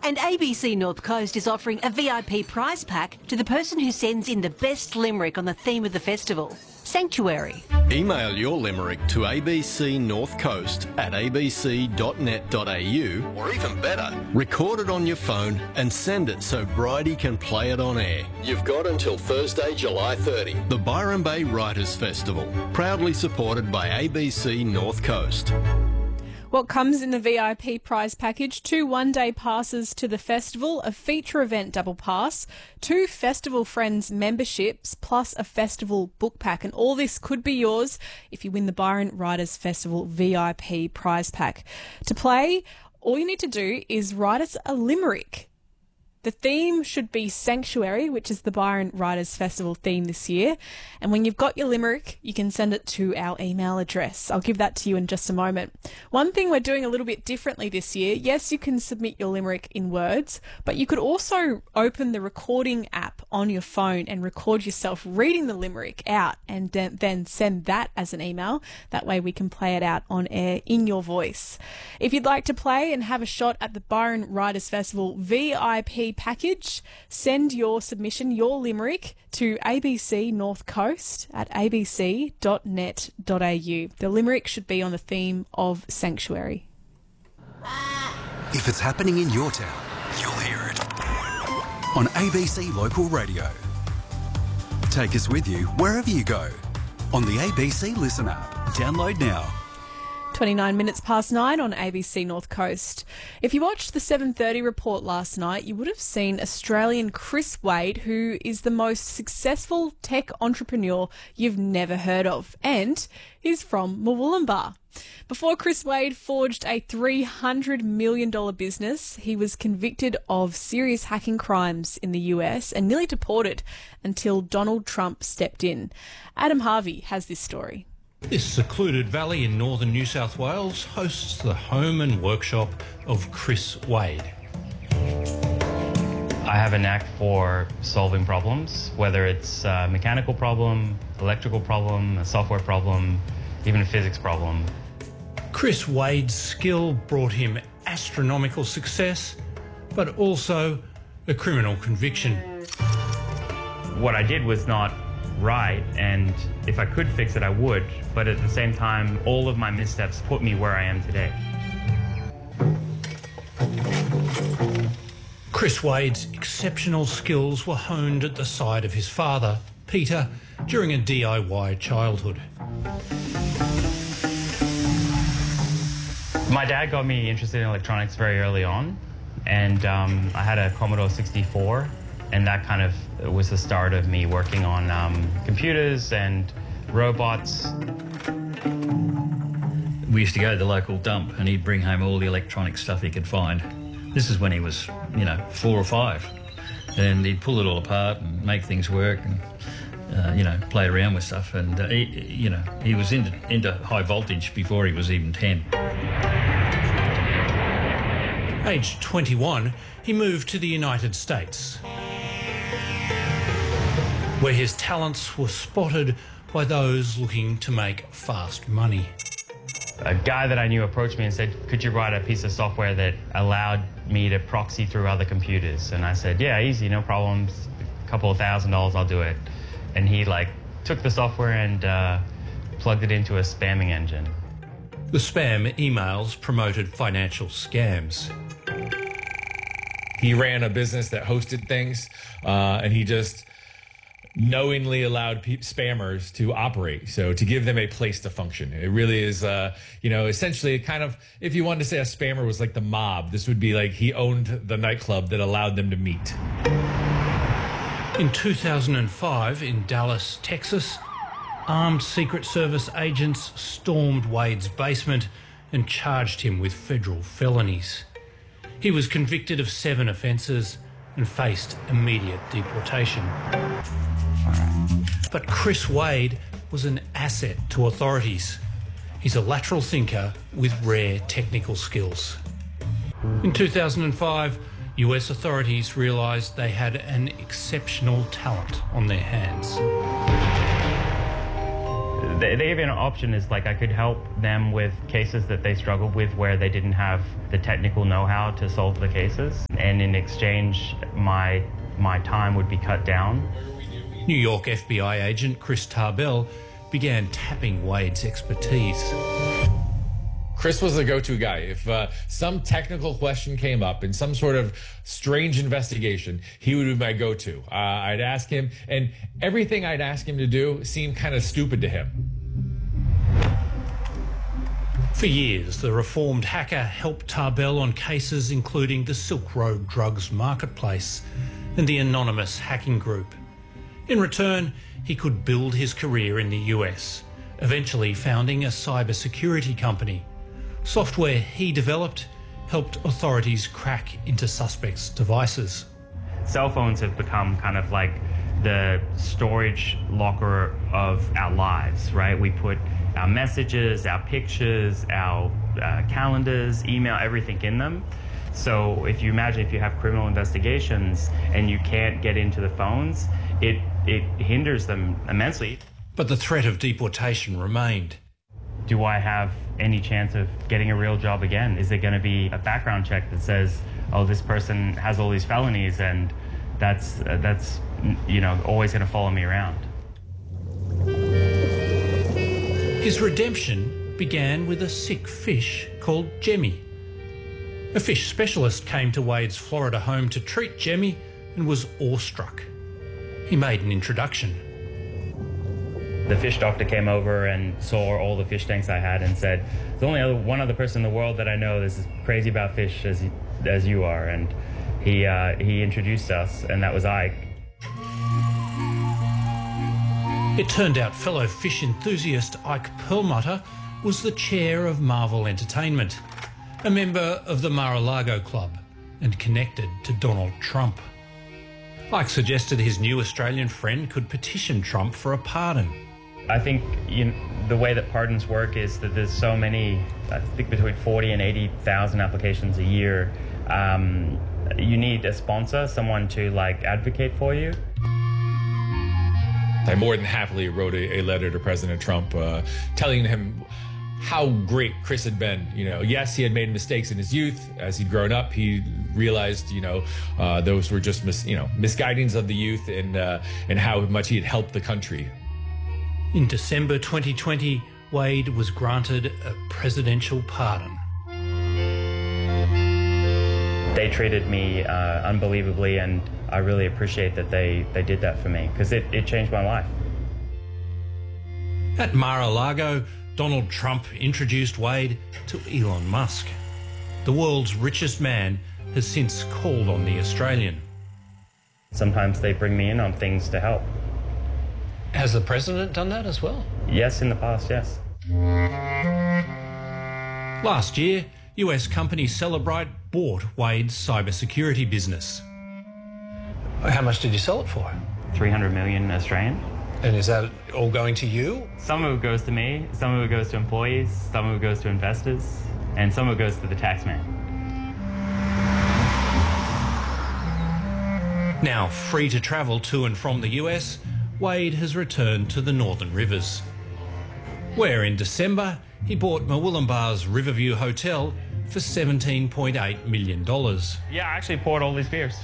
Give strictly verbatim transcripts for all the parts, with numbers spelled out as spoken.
And A B C North Coast is offering a V I P prize pack to the person who sends in the best limerick on the theme of the festival, Sanctuary. Email your limerick to abcnorthcoast at a b c dot net dot a u, or even better, record it on your phone and send it so Bridie can play it on air. You've got until Thursday, July thirtieth. The Byron Bay Writers Festival, proudly supported by A B C North Coast. What comes in the V I P prize package? Two one-day passes to the festival, a feature event double pass, two Festival Friends memberships, plus a festival book pack. And all this could be yours if you win the Byron Writers Festival V I P prize pack. To play, all you need to do is write us a limerick. The theme should be Sanctuary, which is the Byron Writers Festival theme this year. And when you've got your limerick, you can send it to our email address. I'll give that to you in just a moment. One thing we're doing a little bit differently this year, yes, you can submit your limerick in words, but you could also open the recording app on your phone and record yourself reading the limerick out and then send that as an email. That way we can play it out on air in your voice. If you'd like to play and have a shot at the Byron Writers Festival V I P package, send your submission, your limerick, to A B C North Coast at a b c dot net dot a u. The limerick should be on the theme of Sanctuary. If it's happening in your town, you'll hear it on A B C Local Radio. Take us with you wherever you go on the A B C Listen app. Download now. twenty-nine minutes past nine on A B C North Coast. If you watched the seven thirty report last night, you would have seen Australian Chris Wade, who is the most successful tech entrepreneur you've never heard of, and he's from Murwillumbah. Before Chris Wade forged a three hundred million dollars business, he was convicted of serious hacking crimes in the U S and nearly deported until Donald Trump stepped in. Adam Harvey has this story. This secluded valley in northern New South Wales hosts the home and workshop of Chris Wade. I have a knack for solving problems, whether it's a mechanical problem, electrical problem, a software problem, even a physics problem. Chris Wade's skill brought him astronomical success, but also a criminal conviction. What I did was not right, and if I could fix it, I would, but at the same time, all of my missteps put me where I am today. Chris Wade's exceptional skills were honed at the side of his father, Peter, during a D I Y childhood. My dad got me interested in electronics very early on, and um, I had a Commodore sixty-four, and that kind of was the start of me working on um, computers and robots. We used to go to the local dump and he'd bring home all the electronic stuff he could find. This is when he was, you know, four or five. And he'd pull it all apart and make things work and, uh, you know, play around with stuff. And, uh, he, you know, he was into, into high voltage before he was even ten. Aged twenty-one, he moved to the United States, where his talents were spotted by those looking to make fast money. A guy that I knew approached me and said, could you write a piece of software that allowed me to proxy through other computers? And I said, yeah, easy, no problems, a couple of thousand dollars, I'll do it. And he like took the software and uh, plugged it into a spamming engine. The spam emails promoted financial scams. He ran a business that hosted things, uh, and he just knowingly allowed pe- spammers to operate, so to give them a place to function. It really is, uh, you know, essentially kind of, if you wanted to say a spammer was like the mob, this would be like he owned the nightclub that allowed them to meet. In two thousand five, in Dallas, Texas, armed Secret Service agents stormed Wade's basement and charged him with federal felonies. He was convicted of seven offences and faced immediate deportation. But Chris Wade was an asset to authorities. He's a lateral thinker with rare technical skills. In two thousand five, U S authorities realised they had an exceptional talent on their hands. they, they gave me an option is like I could help them with cases that they struggled with where they didn't have the technical know-how to solve the cases. And in exchange, my, my time would be cut down. New York F B I agent Chris Tarbell began tapping Wade's expertise. Chris was the go-to guy. If uh, some technical question came up in some sort of strange investigation, he would be my go-to. Uh, I'd ask him, and everything I'd ask him to do seemed kind of stupid to him. For years, the reformed hacker helped Tarbell on cases including the Silk Road drugs marketplace and the anonymous hacking group. In return, he could build his career in the U S, eventually founding a cybersecurity company. Software he developed helped authorities crack into suspects' devices. Cell phones have become kind of like the storage locker of our lives, right? We put our messages, our pictures, our uh, calendars, email, everything in them. So if you imagine if you have criminal investigations and you can't get into the phones, it, it hinders them immensely. But the threat of deportation remained. Do I have any chance of getting a real job again? Is it going to be a background check that says, oh, this person has all these felonies and that's, uh, that's you know, always going to follow me around? His redemption began with a sick fish called Jemmy. A fish specialist came to Wade's Florida home to treat Jemmy and was awestruck. He made an introduction. The fish doctor came over and saw all the fish tanks I had and said, there's only other, one other person in the world that I know that's as crazy about fish as, as you are. And he, uh, he introduced us, and that was Ike. It turned out fellow fish enthusiast Ike Perlmutter was the chair of Marvel Entertainment, a member of the Mar-a-Lago Club and connected to Donald Trump. Ike suggested his new Australian friend could petition Trump for a pardon. I think you know, the way that pardons work is that there's so many, I think between forty and eighty thousand applications a year. Um, you need a sponsor, someone to like advocate for you. I more than happily wrote a, a letter to President Trump uh, telling him how great Chris had been. You know, yes, he had made mistakes in his youth. As he'd grown up, he realized, you know, uh, those were just, mis, you know, misguidings of the youth, and uh, and how much he had helped the country. In December twenty twenty, Wade was granted a presidential pardon. They treated me uh, unbelievably, and I really appreciate that they, they did that for me, because it, it changed my life. At Mar-a-Lago, Donald Trump introduced Wade to Elon Musk. The world's richest man has since called on the Australian. Sometimes they bring me in on things to help. Has the president done that as well? Yes, in the past, yes. Last year, U S company Cellebrite bought Wade's cybersecurity business. How much did you sell it for? three hundred million Australian. And is that all going to you? Some of it goes to me, some of it goes to employees, some of it goes to investors, and some of it goes to the taxman. Now free to travel to and from the U S, Wade has returned to the Northern Rivers, where in December he bought Murwillumbah's Riverview Hotel for seventeen point eight million dollars. Yeah, I actually poured all these beers.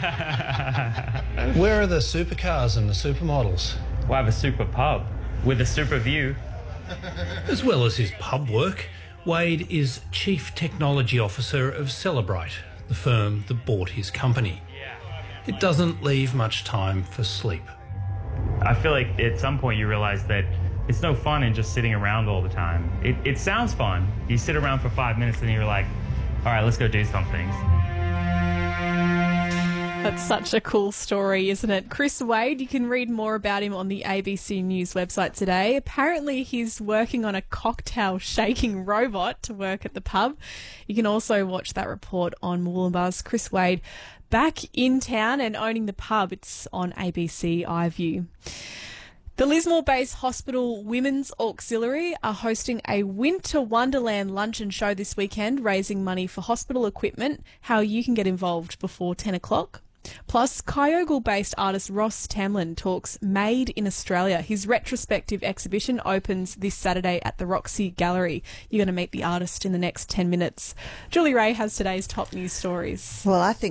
Where are the supercars and the supermodels? Well, I have a super pub with a super view. As well as his pub work, Wade is Chief Technology Officer of Cellebrite, the firm that bought his company. It doesn't leave much time for sleep. I feel like at some point you realize that it's no fun in just sitting around all the time. It, it sounds fun. You sit around for five minutes and you're like, all right, let's go do something. That's such a cool story, isn't it? Chris Wade, you can read more about him on the A B C News website today. Apparently he's working on a cocktail shaking robot to work at the pub. You can also watch that report on Murwillumbah's Chris Wade back in town and owning the pub. It's on A B C iView. The Lismore-based Hospital Women's Auxiliary are hosting a Winter Wonderland luncheon show this weekend, raising money for hospital equipment. How you can get involved before ten o'clock. Plus, Kyogle-based artist Ross Tamlin talks Made in Australia. His retrospective exhibition opens this Saturday at the Roxy Gallery. You're going to meet the artist in the next ten minutes. Julie Ray has today's top news stories. Well, I think